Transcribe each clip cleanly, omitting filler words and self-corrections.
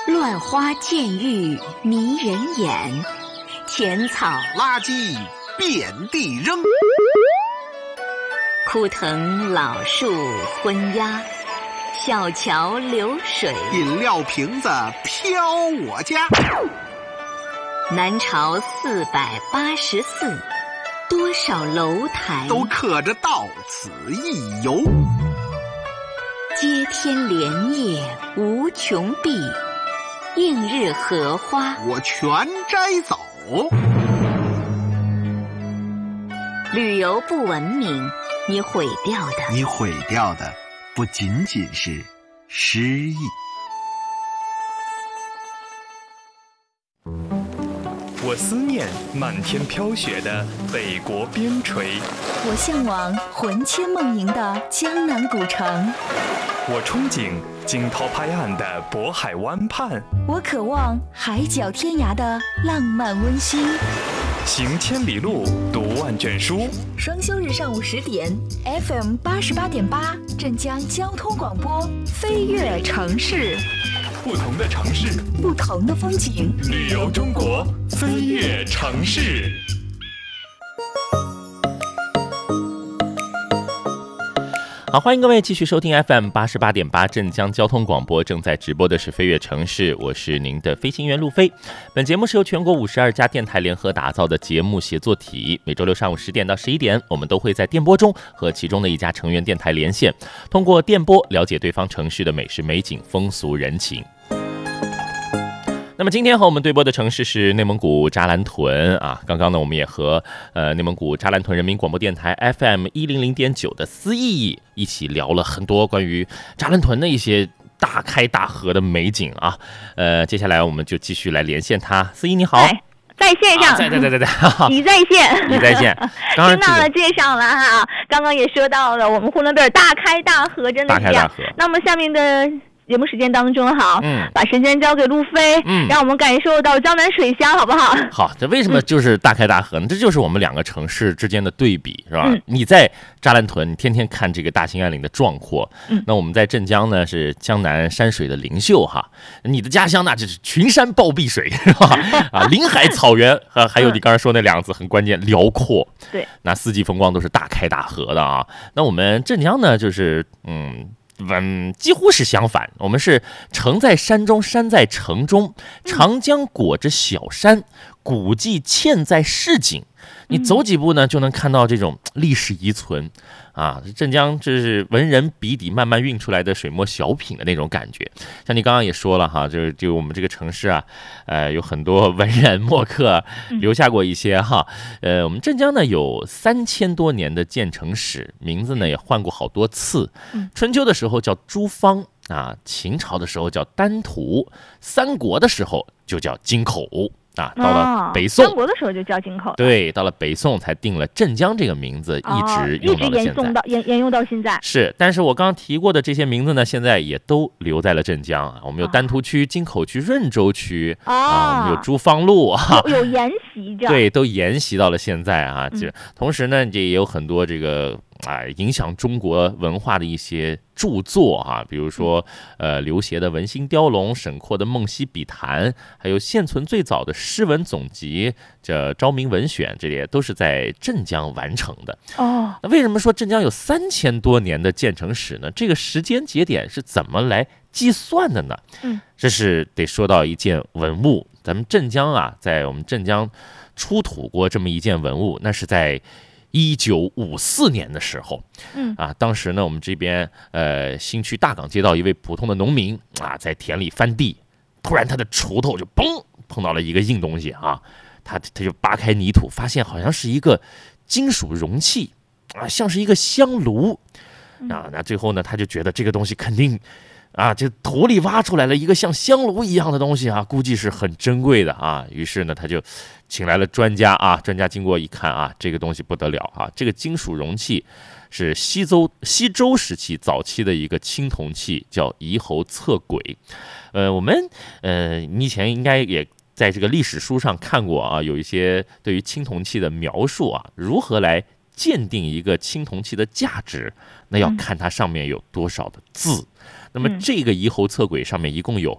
乱花渐欲迷人眼，浅草垃圾遍地扔。 枯藤老树昏鸦，小桥流水， 饮料瓶子飘我家。 南朝484，多少楼台都刻着到此一游。 接天莲叶无穷碧，映日荷花我全摘走。 旅游不文明，你毁掉的不仅仅是诗意。 我思念满天飘雪的北国边陲， 我向往魂牵梦萦的江南古城， 我憧憬惊涛拍岸的渤海湾畔， 我渴望海角天涯的浪漫温馨。 行千里路，读万卷书。 双休日上午10点 ，FM 88.8，镇江交通广播，飞跃城市。 不同的城市， 不同的风景， 旅游中国，飞跃城市。 好，欢迎各位继续收听 FM 88.8镇江交通广播，正在直播的是飞跃城市，我是您的飞行员路飞。本节目是由全国52家电台联合打造的节目协作体，每周六上午10点到11点，我们都会在电波中和其中的一家成员电台连线，通过电波了解对方城市的美食美景、风俗人情。那么今天和我们对播的城市是内蒙古扎兰屯啊。刚刚呢，我们也和内蒙古扎兰屯人民广播电台 FM 100.9的思义一起聊了很多关于扎兰屯的一些大开大合的美景啊。接下来我们就继续来连线他。思义你好。 在线上， 在， 你在线， 你在线， 听到了介绍了哈。刚刚也说到了，我们呼伦贝尔大开大合，真的是这样。那么下面的节目时间当中，好，把时间交给路飞，让我们感受到江南水乡，好不好？ 好，这为什么就是大开大合呢？这就是我们两个城市之间的对比，是吧？你在扎兰屯，你天天看这个大兴安岭的壮阔，那我们在镇江呢，是江南山水的灵秀哈。你的家乡那就是群山抱碧水，是吧？啊，林海草原，还有你刚才说那两个字很关键，辽阔。 对， 那四季风光都是大开大合的啊。那我们镇江呢，就是几乎是相反，我们是城在山中，山在城中，长江裹着小山，古迹嵌在市井。你走几步呢，就能看到这种历史遗存啊！镇江这是文人笔底慢慢运出来的水墨小品的那种感觉。像你刚刚也说了哈，就我们这个城市啊，有很多文人墨客留下过一些哈。我们镇江呢有3000多年的建城史，名字呢也换过好多次。春秋的时候叫朱芳啊，秦朝的时候叫丹徒，三国的时候就叫京口。啊，到了北宋， 三国的时候就叫京口。 对，到了北宋才定了镇江这个名字，一直用到了现在， 沿用到现在。 是，但是我刚刚提过的这些名字呢，现在也都留在了镇江啊。我们有丹徒区、京口区、润州区啊，我们有朱芳路啊， 有沿袭着， 对，都沿袭到了现在啊。同时呢，这也有很多这个影响中国文化的一些著作啊，比如说刘勰的《文心雕龙》，沈括的《梦溪笔谈》，还有现存最早的诗文总集这《昭明文选》，这些都是在镇江完成的。那为什么说镇江有3000多年的建城史呢？这个时间节点是怎么来计算的呢？这是得说到一件文物，咱们镇江啊，在我们镇江出土过这么一件文物，那是在1954年的时候，当时呢，我们这边新区大港街道一位普通的农民啊，在田里翻地，突然他的锄头就嘣碰到了一个硬东西啊，他就扒开泥土，发现好像是一个金属容器啊，像是一个香炉啊，那最后呢，他就觉得这个东西肯定啊，这土里挖出来了一个像香炉一样的东西啊，估计是很珍贵的啊。于是呢，他就请来了专家啊，专家经过一看啊，这个东西不得了啊，这个金属容器是西周时期早期的一个青铜器，叫夷侯侧簋。我们你以前应该也在这个历史书上看过啊，有一些对于青铜器的描述啊，如何来鉴定一个青铜器的价值，那要看它上面有多少的字。 那么这个夷侯策轨上面一共有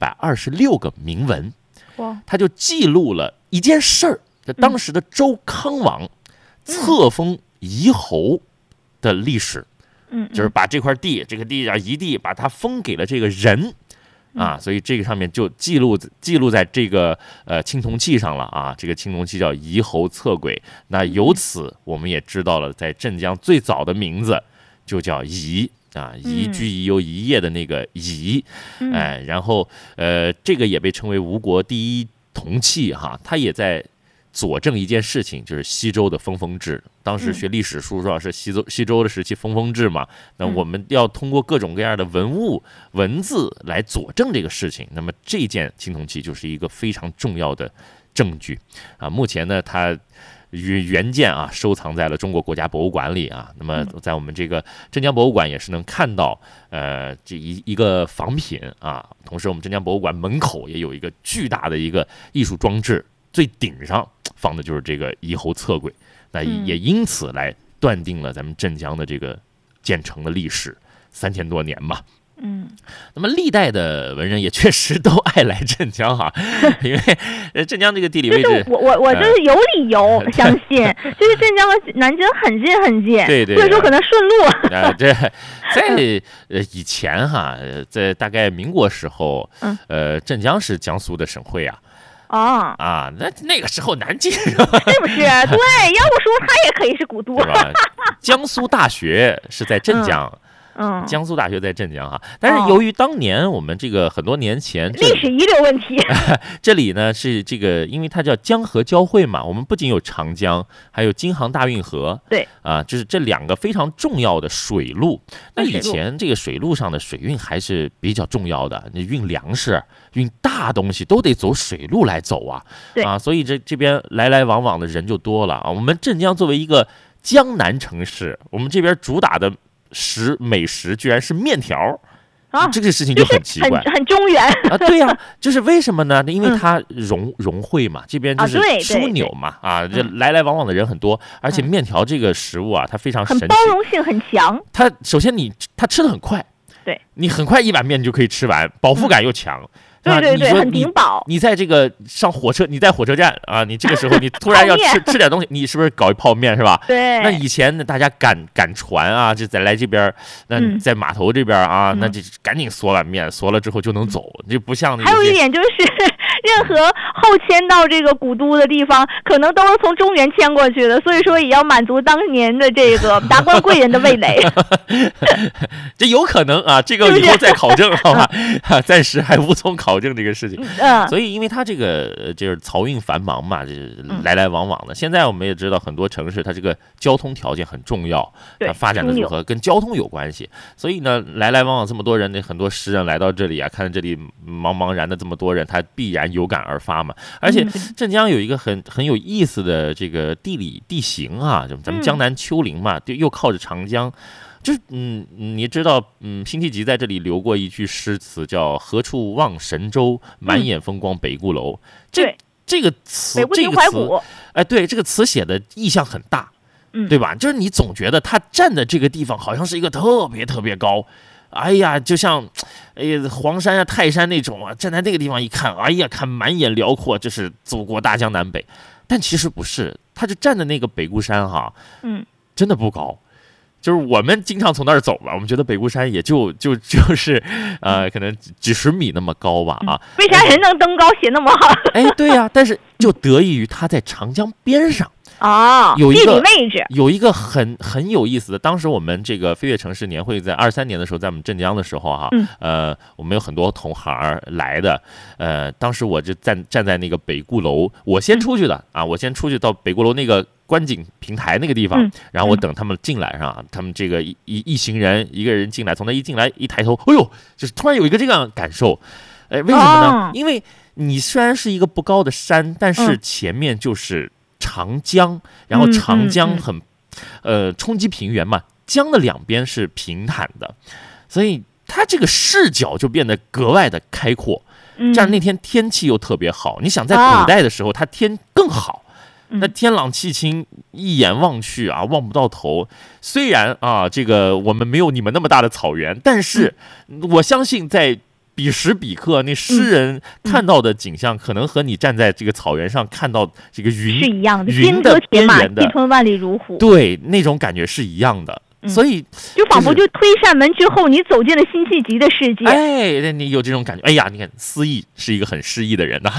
126个铭文，它就记录了一件事儿，当时的周康王册封夷侯的历史，就是把这块地，这个地叫夷地，把它封给了这个人。所以这个上面就记录在这个青铜器上了啊。这个青铜器叫夷侯策轨。那由此我们也知道了，在镇江最早的名字就叫夷啊，宜居宜游一夜的那个夷，然后这个也被称为吴国第一铜器哈，它也在佐证一件事情，就是西周的分封制。当时学历史书说是西周的时期分封制嘛，那我们要通过各种各样的文物文字来佐证这个事情。那么这件青铜器就是一个非常重要的证据啊。目前呢，它原件啊收藏在了中国国家博物馆里啊。那么在我们这个镇江博物馆也是能看到这一个仿品啊。同时我们镇江博物馆门口也有一个巨大的一个艺术装置，最顶上放的就是这个夷侯策轨。那也因此来断定了咱们镇江的这个建成的历史3000多年嘛。那么历代的文人也确实都爱来镇江哈，因为镇江这个地理位置， 我就是有理由相信，就是镇江和南京很近很近， 对， 所以说可能顺路。 这在以前哈，在大概民国时候，镇江是江苏的省会啊。那个时候南京是不是？对，要不说它也可以是古都， 是吧？江苏大学是在镇江。江苏大学在镇江哈，但是由于当年我们这个很多年前历史遗留问题， 这里呢是这个，因为它叫江河交汇嘛，我们不仅有长江，还有京杭大运河， 对就是这2个非常重要的水路。那以前这个水路上的水运还是比较重要的，你运粮食、运大东西都得走水路来走啊，所以这边来来往往的人就多了啊。我们镇江作为一个江南城市，我们这边主打的美食居然是面条这个事情就很奇怪， 很中原啊。对呀，就是为什么呢？因为它融汇嘛，这边就是枢纽嘛这来来往往的人很多，而且面条这个食物啊，它非常神奇， 很包容性很强。 它首先它吃的很快， 对， 你很快一碗面就可以吃完，饱腹感又强。 对，很顶饱。 你在这个上火车，你在火车站啊，你这个时候你突然要吃点东西，你是不是搞一泡面是吧？ 对。 那以前呢，大家赶船啊，就在来这边，那在码头这边啊，那就赶紧嗦碗面，嗦了之后就能走，就不像那。 还有一点就是，任何后迁到这个古都的地方，可能都是从中原迁过去的，所以说也要满足当年的这个达官贵人的味蕾。 这有可能啊，这个以后再考证好吧？暂时还无从考证这个事情。所以因为它这个就是漕运繁忙嘛，就是来来往往的。现在我们也知道很多城市它这个交通条件很重要，它发展的如何跟交通有关系。所以呢，来来往往这么多人，很多诗人来到这里啊，看这里茫茫然的这么多人，他必然有感而发嘛。而且镇江有一个很有意思的这个地形啊，就咱们江南丘陵嘛，又靠着长江。就是你知道辛弃疾在这里留过一句诗词，叫何处望神州，满眼风光北固楼。这个词，对，这个词写的意象很大，对吧？就是你总觉得他站的这个地方好像是一个特别特别高，哎呀，就像黄山啊、泰山那种啊，站在那个地方一看，哎呀，看满眼辽阔，这是祖国大江南北。但其实不是，他就站的那个北固山哈，真的不高。就是我们经常从那儿走吧，我们觉得北固山也就是可能几十米那么高吧啊。 为啥人能登高写那么好？ 对呀，但是就得益于它在长江边上有地理位置， 有一个很有意思的。当时我们这个飞跃城市年会在23年的时候，在我们镇江的时候我们有很多同行来的，当时我就站在那个北固楼，我先出去的啊，我先出去到北固楼那个观景平台那个地方，然后我等他们进来上，他们这个一行人一个人进来，从那一进来一抬头，哎呦，就是突然有一个这样的感受，为什么呢？因为你虽然是一个不高的山，但是前面就是长江，然后长江很冲击平原嘛，江的两边是平坦的，所以它这个视角就变得格外的开阔。这样那天天气又特别好，你想在古代的时候它天更好。 那天朗气清，一眼望去啊，望不到头。虽然啊，这个我们没有你们那么大的草原，但是我相信在彼时彼刻，那诗人看到的景象，可能和你站在这个草原上看到这个云是一样的， 云的边缘的， 气吞万里如虎。 对，那种感觉是一样的。所以就仿佛就推扇门之后，你走进了辛弃疾的世界。 哎，你有这种感觉。哎呀，你看思义是一个很诗意的人呐，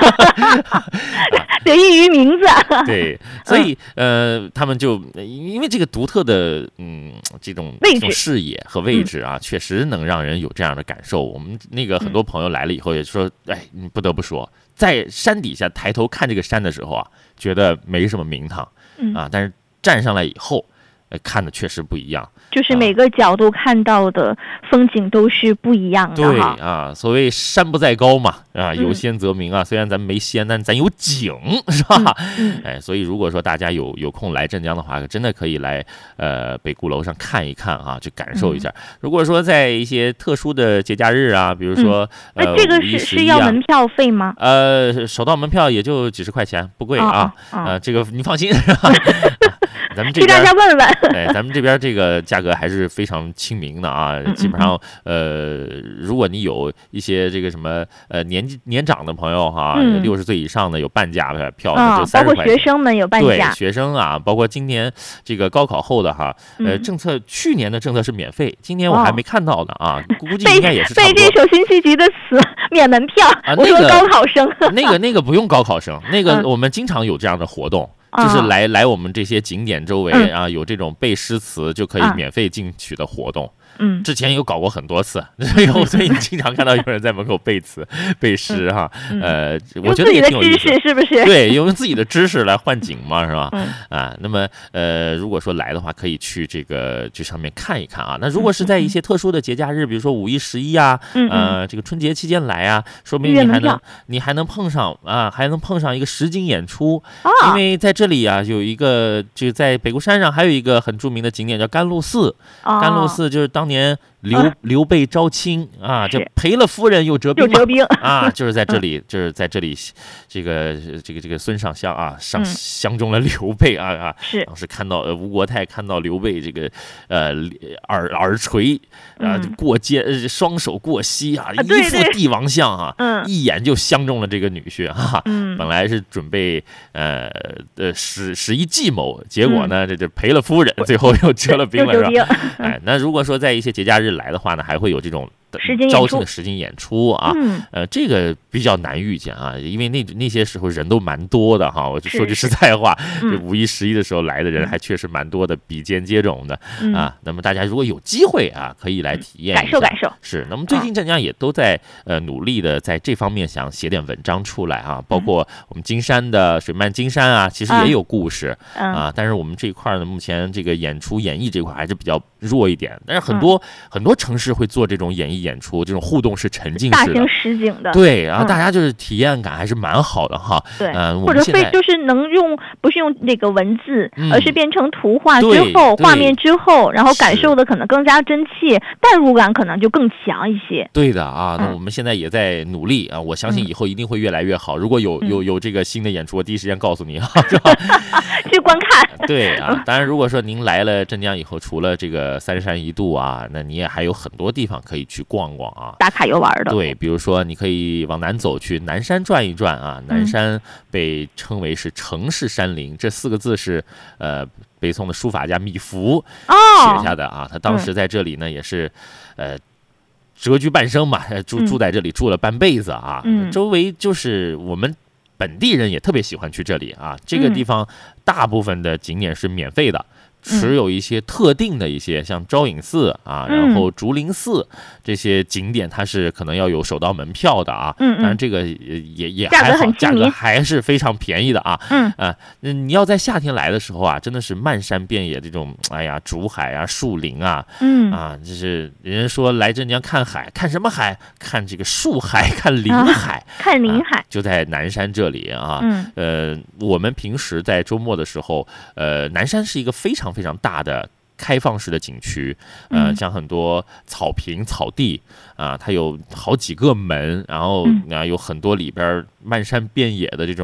得益于名字。 对，所以他们就因为这个独特的这种视野和位置啊，确实能让人有这样的感受。我们那个很多朋友来了以后也说，哎，你不得不说，在山底下抬头看这个山的时候啊，觉得没什么名堂啊，但是站上来以后。看的确实不一样， 就是每个角度看到的风景都是不一样的。 对啊，所谓山不在高嘛，啊，有仙则名啊。虽然咱们没仙，但咱有景，是吧？哎，所以如果说大家有空来镇江的话，真的可以来北固楼上看一看啊，去感受一下。如果说在一些特殊的节假日啊，比如说这个是要门票费吗？ 首到门票也就几十块钱，不贵啊。这个你放心，是吧？咱们这边给大家问问， 哎，咱们这边这个价格还是非常亲民的啊。基本上，如果你有一些这个什么年长的朋友哈，60岁以上的有半价票，就30块钱。 包括学生们有半价。 对，学生啊，包括今年这个高考后的哈，政策去年的政策是免费，今年我还没看到呢啊，估计应该也是差不多。 背这首辛弃疾的词免门票啊，我说高考生， 那个不用高考生，那个我们经常有这样的活动。就是来我们这些景点周围啊，有这种背诗词就可以免费进去的活动。之前有搞过很多次，所以你经常看到有人在门口背词、背诗哈。我觉得也挺有意思， 是不是？ 对，用自己的知识来换景嘛，是吧？那么如果说来的话，可以去这上面看一看啊。那如果是在一些特殊的节假日，比如说5·1、11啊，这个春节期间来啊，说明你还能碰上啊，还能碰上一个实景演出，因为在这里啊有一个就在北固山上还有一个很著名的景点叫甘露寺，甘露寺就是当年刘备招亲啊，这赔了夫人又折兵啊，就是在这里，这个孙尚香啊相中了刘备啊， 是当时看到吴国太看到刘备这个耳垂啊过肩，双手过膝啊，一副帝王相啊，一眼就相中了这个女婿啊，本来是准备使一计谋，结果呢这就赔了夫人，最后又折了兵了，是吧？哎，那如果说在一些节假日来的话呢，还会有这种招亲的实景演出啊，这个比较难遇见啊，因为那些时候人都蛮多的哈。我就说句实在话，这5·1、11的时候来的人还确实蛮多的，比肩接踵的啊。那么大家如果有机会啊，可以来体验一下， 感受。 是，那么最近镇江也都在努力的在这方面想写点文章出来啊，包括我们金山的水漫金山啊，其实也有故事啊，但是我们这一块呢，目前这个演绎这块还是比较弱一点，但是很多城市会做这种演出，这种互动式沉浸式的大型实景的， 对，然后大家就是体验感还是蛮好的哈。 对，或者就是能不是用那个文字，而是变成图画之后，画面之后，然后感受的可能更加真切，代入感可能就更强一些。 对的啊，那我们现在也在努力啊，我相信以后一定会越来越好。如果有这个新的演出，我第一时间告诉你啊， 去观看。 对啊，当然如果说您来了镇江以后，除了这个3山1渡啊，那你也还有很多地方可以去逛逛啊， 打卡游玩的。 对，比如说你可以往南走，去南山转一转啊。南山被称为是城市山林，这4个字是北宋的书法家米芾写下的啊。他当时在这里呢，也是谪居半生嘛，住在这里住了半辈子啊。周围就是我们本地人也特别喜欢去这里啊。这个地方大部分的景点是免费的。只有一些特定的一些像昭隐寺啊，然后竹林寺这些景点，它是可能要有首到门票的啊。当然这个也还好，价格还是非常便宜的啊。你要在夏天来的时候啊，真的是漫山遍野这种，哎呀，竹海啊，树林啊，就是人说来镇江看海，看什么海？看这个树海，看林海， 看林海， 就在南山这里啊。我们平时在周末的时候，南山是一个非常大的开放式的景区，像很多草坪草地啊，它有好几个门，然后有很多里边漫山遍野的这种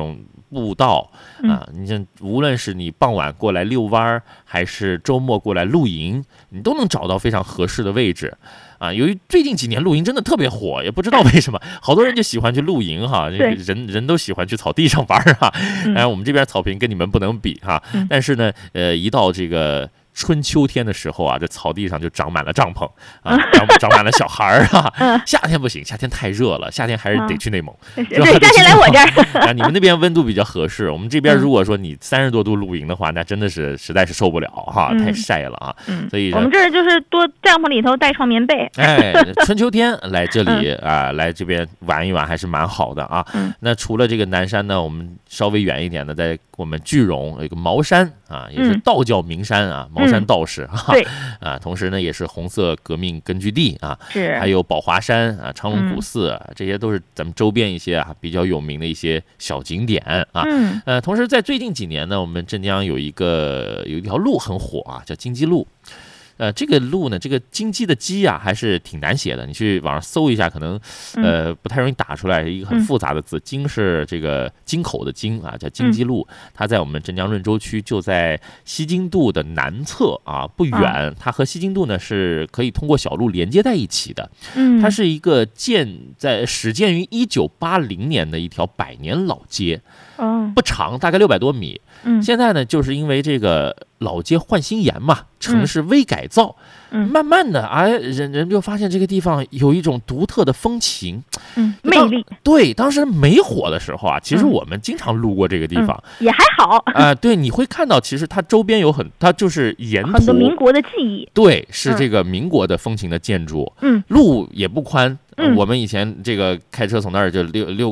步道啊，你像无论是你傍晚过来遛弯，还是周末过来露营，你都能找到非常合适的位置。啊，由于最近几年露营真的特别火，也不知道为什么，好多人就喜欢去露营哈，人都喜欢去草地上玩哈。当然我们这边草坪跟你们不能比哈，但是呢，一到这个春秋天的时候啊，这草地上就长满了帐篷啊，长满了小孩儿啊。夏天不行，夏天太热了，夏天还是得去内蒙。 对，夏天来我这儿。 啊，你们那边温度比较合适，我们这边如果说你30多度露营的话，那真的是实在是受不了哈，太晒了啊。所以我们这儿就是多帐篷里头带床棉被。 哎，春秋天来这里啊，来这边玩一玩还是蛮好的啊。那除了这个南山呢，我们稍微远一点的，在我们句容有一个茅山啊，也是道教名山啊，茅山道士哈。对啊，同时呢也是红色革命根据地啊，是还有宝华山啊、长隆古寺啊，这些都是咱们周边一些啊比较有名的一些小景点啊。同时在最近几年呢，我们镇江有一条路很火啊，叫京畿路。这个路呢，这个京畿的畿啊，还是挺难写的。你去网上搜一下，可能不太容易打出来，一个很复杂的字。京是这个京口的京啊，叫京畿路。它在我们镇江润州区，就在西津渡的南侧啊，不远。它和西津渡呢是可以通过小路连接在一起的。它是一个始建于1980年的一条100年老街。不长，大概600多米。现在呢，就是因为这个老街换新颜嘛，城市微改造，慢慢的人就发现这个地方有一种独特的风情， 魅力。 对，当时没火的时候啊，其实我们经常路过这个地方， 也还好对，你会看到其实它周边有它就是沿途很多民国的记忆， 对，是这个民国的风情的建筑，路也不宽。我们以前这个开车从那儿就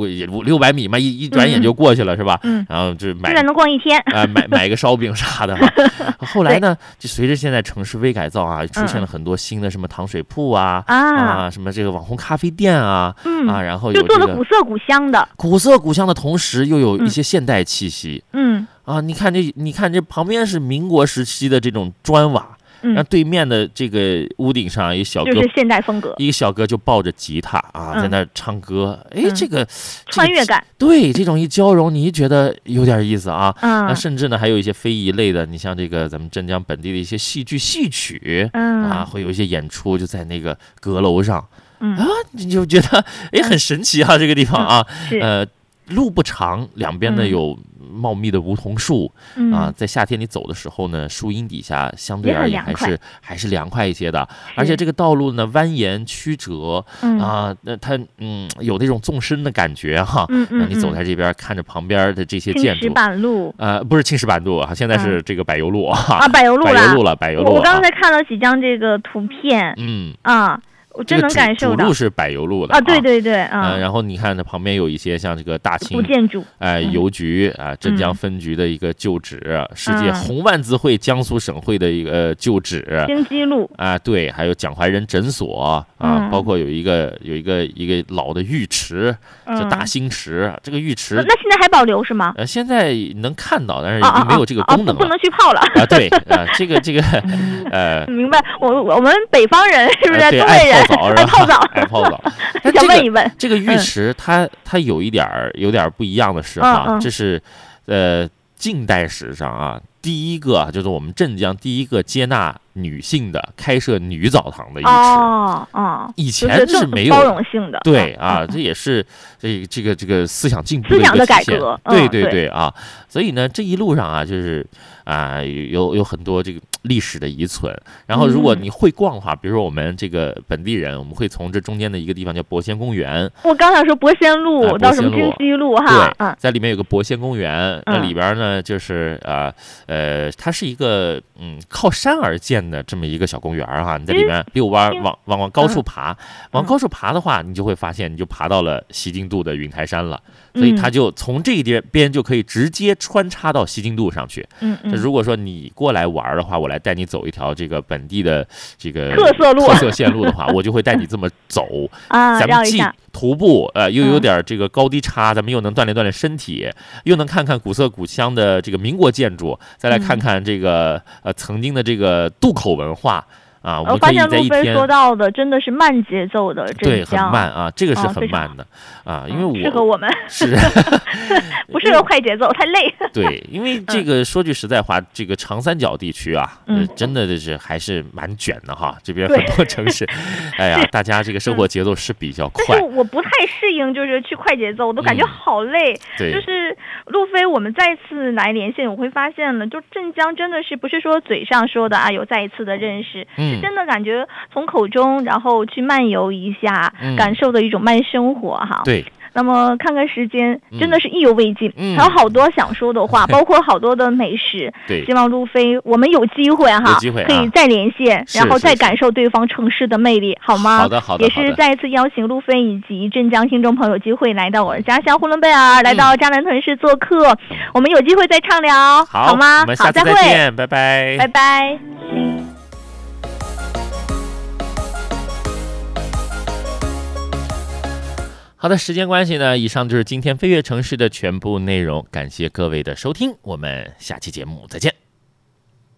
600米嘛，一转眼就过去了，是吧？然后就现在能逛一天买个烧饼啥的。后来呢，就随着现在城市微改造啊，出现了很多新的什么糖水铺啊，什么这个网红咖啡店啊，然后有就做的古色古香的同时又有一些现代气息。你看这旁边是民国时期的这种砖瓦。那对面的这个屋顶上一小哥， 就是现代风格， 一个小哥就抱着吉他啊，在那唱歌。这个穿越感， 对，这种一交融，你觉得有点意思啊。那甚至呢，还有一些非遗类的，你像这个咱们镇江本地的一些戏剧戏曲，会有一些演出，就在那个阁楼上，你就觉得很神奇啊，这个地方啊，路不长，两边呢有茂密的梧桐树在夏天你走的时候呢，树荫底下相对而言还是凉快一些的，而且这个道路呢蜿蜒曲折那它有那种纵深的感觉哈。那你走在这边看着旁边的这些建筑， 青石板路不是青石板路啊，现在是这个柏油路柏油路了。 我刚才看了几张这个图片，我真能感受到， 主路是柏油路的对然后你看它旁边有一些像这个大清古建筑， 邮局镇江分局的一个旧址，世界红万字会江苏省会的一个旧址， 京畿路对，还有蒋怀仁诊所包括有一个老的浴池，叫大兴池，这个浴池那现在还保留是吗？ 现在能看到，但是已经没有这个功能了， 不能去泡了对这个明白，我们北方人是不是东北人？ 爱泡澡。 想问一问， 这个浴池它有点不一样的是这是近代史上第一个就是我们镇江第一个接纳女性的开设女澡堂的浴池。以前是没有包容性的。 对这也是这个思想进步的一个体现。对所以呢这一路上就是有很多这个历史的遗存。然后如果你会逛的话，比如说我们这个本地人，我们会从这中间的一个地方叫博仙公园。 我刚想说博仙路到什么京畿路对，在里面有个博仙公园，那里边呢就是它是一个靠山而建的这么一个小公园你在里面遛弯，往高处爬，往高处爬的话，你就会发现你就爬到了西津渡的云台山了。所以它就从这一边就可以直接穿插到西津渡上去。如果说你过来玩的话，我来带你走一条这个本地的这个特色线路的话，我就会带你这么走咱们既徒步又有点这个高低差，咱们又能锻炼身体，又能看看古色古香的这个民国建筑，再来看看这个曾经的这个渡口文化啊，我们可以在一天。 我发现路飞说到的真的是慢节奏的镇江，对，很慢啊，这个是很慢的啊，因为我适合我们是不适合快节奏，太累。 对，因为这个说句实在话，这个长三角地区啊，真的是还是蛮卷的哈。这边很多城市，哎呀，大家这个生活节奏是比较快。 但是我不太适应，就是去快节奏，我都感觉好累。 对， 就是路飞，我们再次来连线，我会发现了，就镇江真的是不是说嘴上说的啊，有再一次的认识，是真的感觉从口中，然后去漫游一下，感受的一种慢生活哈。 对。 那么看看时间，真的是意犹未尽，还有好多想说的话，包括好多的美食。 对， 希望路飞我们有机会哈，可以再连线，然后再感受对方城市的魅力，好吗？ 好的，好的。 也是再一次邀请路飞以及镇江听众朋友机会来到我的家乡呼伦贝尔，来到嘉南屯市做客，我们有机会再畅聊，好吗？ 我们下次再见，拜拜， 拜拜。 好的，时间关系呢，以上就是今天飞跃城市的全部内容，感谢各位的收听，我们下期节目再见。